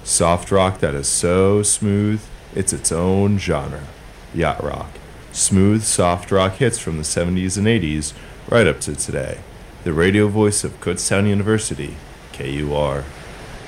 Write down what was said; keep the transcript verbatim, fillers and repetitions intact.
Soft rock that is so smooth, it's its own genre. Yacht rock. Smooth, soft rock hits from the seventies and eighties, right up to today. The radio voice of Kutztown University, K U R.